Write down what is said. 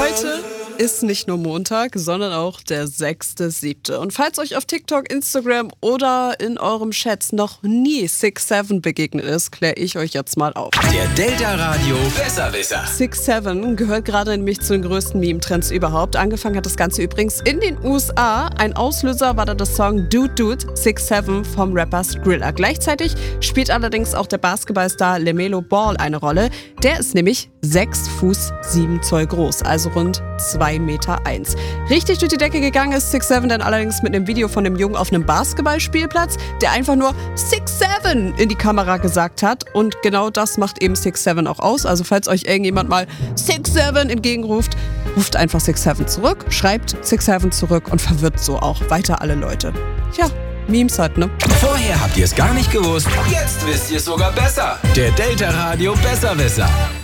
Heute ist nicht nur Montag, sondern auch der 6.7. Und falls euch auf TikTok, Instagram oder in eurem Chat noch nie 6'7 begegnet ist, kläre ich euch jetzt mal auf. Der Delta Radio Besserwisser. 6'7 gehört gerade nämlich zu den größten Meme-Trends überhaupt. Angefangen hat das Ganze übrigens in den USA. Ein Auslöser war da der Song Dude Dude 6'7 vom Rapper Skrilla. Gleichzeitig spielt allerdings auch der Basketballstar LaMelo Ball eine Rolle. Der ist nämlich 6 Fuß 7 Zoll groß, also rund 2,1 Meter. Richtig durch die Decke gegangen ist 6'7 dann allerdings mit einem Video von einem Jungen auf einem Basketballspielplatz, der einfach nur 6'7 in die Kamera gesagt hat. Und genau das macht eben 6'7 auch aus. Also falls euch irgendjemand mal 6'7 entgegenruft, ruft einfach 6'7 zurück, schreibt 6'7 zurück und verwirrt so auch weiter alle Leute. Tja, Memes halt, ne? Vorher habt ihr es gar nicht gewusst, jetzt wisst ihr es sogar besser. Der Delta Radio Besserwisser.